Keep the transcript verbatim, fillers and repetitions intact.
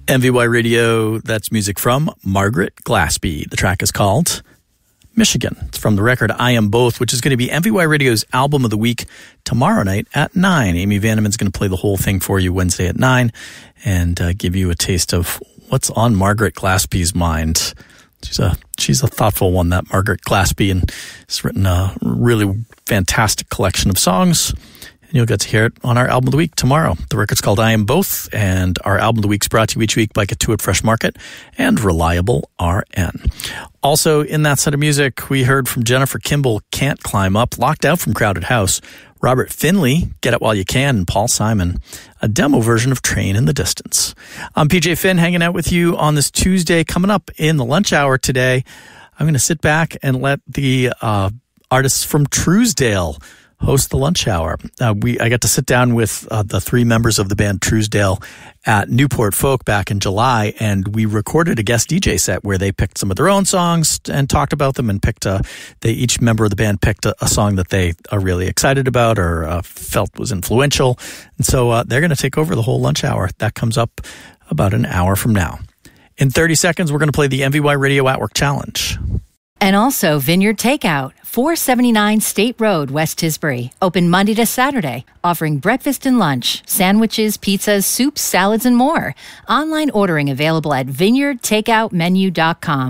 M V Y Radio, that's music from Margaret Glaspie. The track is called Michigan. It's from the record I Am Both, which is going to be M V Y Radio's Album of the Week tomorrow night at nine. Amy Vandeman's going to play the whole thing for you Wednesday at nine and uh, give you a taste of what's on Margaret Glaspie's mind. She's a she's a thoughtful one, that Margaret Glaspie, and has written a really fantastic collection of songs. You'll get to hear it on our Album of the Week tomorrow. The record's called I Am Both, and our Album of the Week's brought to you each week by Katuitt Fresh Market and Reliable R N. Also, in that set of music, we heard from Jennifer Kimball, Can't Climb Up, Locked Out from Crowded House, Robert Finley, Get It While You Can, and Paul Simon, a demo version of Train in the Distance. I'm P J Finn, hanging out with you on this Tuesday. Coming up in the lunch hour today, I'm going to sit back and let the uh, artists from Truesdale host the lunch hour. Uh, we I got to sit down with uh, the three members of the band Truesdale at Newport Folk back in July, and we recorded a guest D J set where they picked some of their own songs and talked about them, and picked a, they each member of the band picked a, a song that they are really excited about or uh, felt was influential. And so uh, they're going to take over the whole lunch hour. That comes up about an hour from now. In thirty seconds, we're going to play the M V Y Radio At Work Challenge. And also Vineyard Takeout, four seventy-nine State Road, West Tisbury. Open Monday to Saturday, offering breakfast and lunch, sandwiches, pizzas, soups, salads, and more. Online ordering available at vineyard takeout menu dot com.